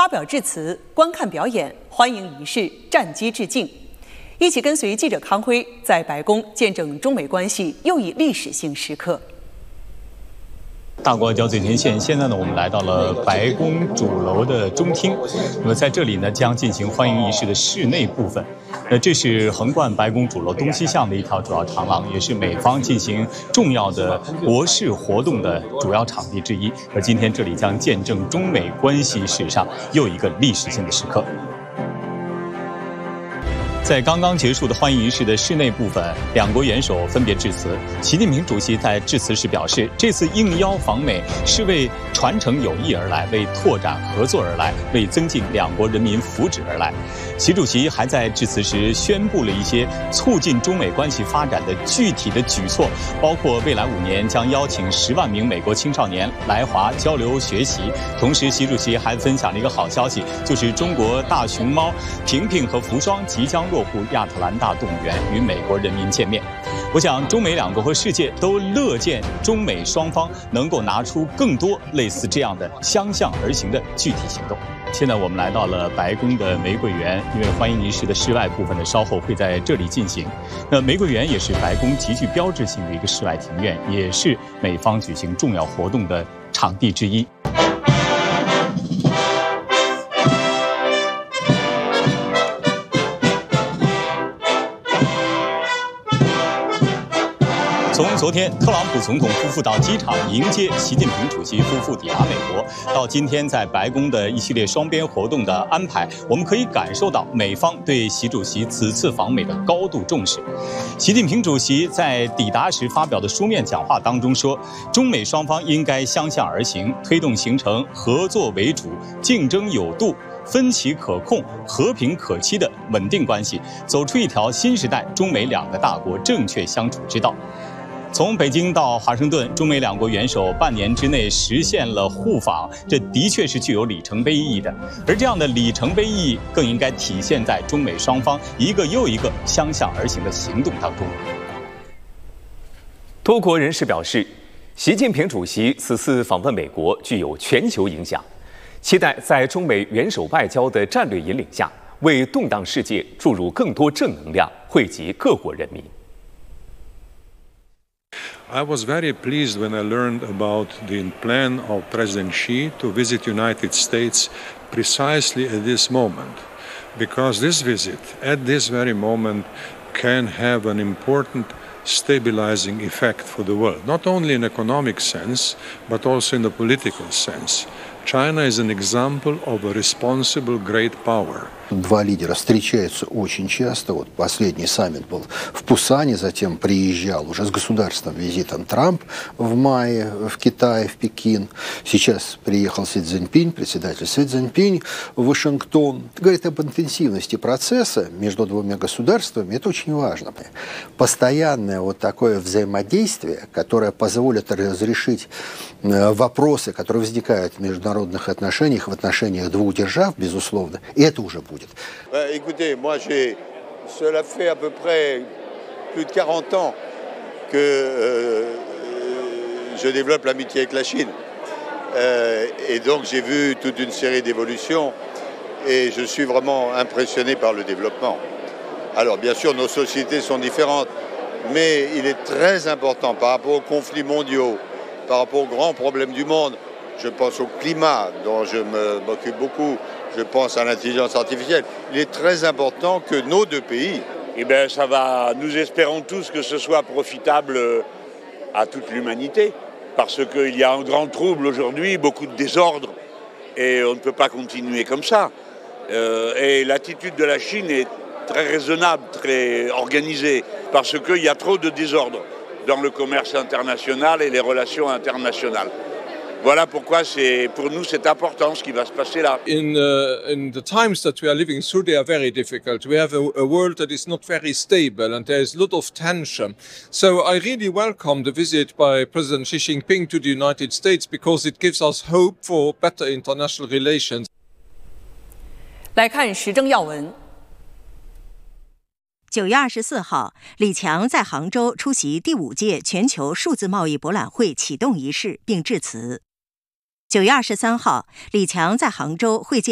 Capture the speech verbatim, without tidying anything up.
发表致辞、观看表演、欢迎仪式、战机致敬。一起跟随记者康辉在白宫见证中美关系又一历史性时刻。 大国交最前线，现在呢，我们来到了白宫主楼的中厅。那么在这里呢，将进行欢迎仪式的室内部分。那这是横贯白宫主楼东西向的一条主要长廊，也是美方进行重要的国事活动的主要场地之一。而今天这里将见证中美关系史上又一个历史性的时刻。在刚刚结束的欢迎仪式的室内部分，两国元首分别致辞。习近平主席在致辞时表示，这次应邀访美是为传承友谊而来，为拓展合作而来，为增进两国人民福祉而来。习主席还在致辞时宣布了一些促进中美关系发展的具体的举措，包括未来五年将邀请十万名美国青少年来华交流学习。同时，习主席还分享了一个好消息，就是中国大熊猫平平和福双即将落户亚特兰大动物园，与美国人民见面。我想，中美两国和世界都乐见中美双方能够拿出更多类似这样的相向而行的具体行动。现在我们来到了白宫的玫瑰园，因为欢迎仪式的室外部分呢，稍后会在这里进行。那玫瑰园也是白宫极具标志性的一个室外庭院，也是美方举行重要活动的场地之一。从昨天特朗普总统夫妇到机场迎接习近平主席夫妇抵达美国，到今天在白宫的一系列双边活动的安排，我们可以感受到美方对习主席此次访美的高度重视。习近平主席在抵达时发表的书面讲话当中说，中美双方应该相向而行，推动形成合作为主、竞争有度、分歧可控、和平可期的稳定关系，走出一条新时代中美两个大国正确相处之道。从北京到华盛顿，中美两国元首半年之内实现了互访，这的确是具有里程碑意义的。而这样的里程碑意义更应该体现在中美双方一个又一个相向而行的行动当中。 多国人士表示，习近平主席此次访问美国具有全球影响，期待在中美元首外交的战略引领下，为动荡世界注入更多正能量，惠及各国人民。 I was very pleased when I learned about the plan of President Xi to visit United States precisely at this moment, because this visit at this very moment can have an important stabilizing effect for the world, not only in economic sense, but also in the political sense. China is an example of a responsible great power. Два лидера встречаются очень часто. Вот последний саммит был в Пусане, затем приезжал уже с государственным визитом Трамп в мае в Китай, в Пекин. Сейчас приехал Си Цзиньпинь, председатель Си Цзиньпинь в Вашингтон. Это говорит об интенсивности процесса между двумя государствами. Это очень важно. Постоянное вот такое взаимодействие, которое позволит разрешить вопросы, которые возникают в международных отношениях, в отношениях двух держав, безусловно, и это уже будет. Écoutez, moi, j'ai, cela fait à peu près plus de quarante ans que euh, je développe l'amitié avec la Chine. Euh, et donc, j'ai vu toute une série d'évolutions et je suis vraiment impressionné par le développement. Alors, bien sûr, nos sociétés sont différentes, mais il est très important par rapport aux conflits mondiaux, par rapport aux grands problèmes du monde. Je pense au climat, dont je me, m'occupe beaucoup. Je pense à l'intelligence artificielle. Il est très important que nos deux pays... Eh bien, ça va... Nous espérons tous que ce soit profitable à toute l'humanité, parce qu'il y a un grand trouble aujourd'hui, beaucoup de désordre, et on ne peut pas continuer comme ça. Euh, et l'attitude de la Chine est très raisonnable, très organisée, parce qu'il y a trop de désordre dans le commerce international et les relations internationales. Voilà pourquoi c'est, pour nous c'est important ce qui va se passer là. In, uh, in the times that we are living through, they are very difficult. We have a, a world that is not very stable and there is a lot of tension. So I really welcome the visit by President Xi Jinping to the United States because it gives us hope for better international relations. 来看时政要闻。 九月二十四号，李强在杭州出席第五届全球数字贸易博览会启动仪式并致辞。九月二十三号，李强在杭州会见